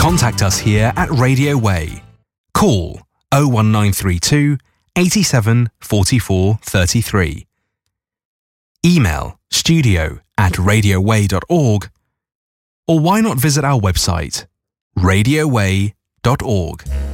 contact us here at Radio Way. Call 01932 87 44 33. Email studio@radioway.org, or why not visit our website radioway.org.